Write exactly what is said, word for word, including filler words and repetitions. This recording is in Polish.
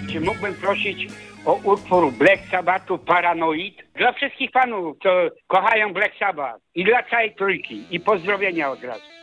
Czy mógłbym prosić o utwór Black Sabbathu Paranoid? Dla wszystkich panów, co kochają Black Sabbath i dla całej trójki. I pozdrowienia od razu.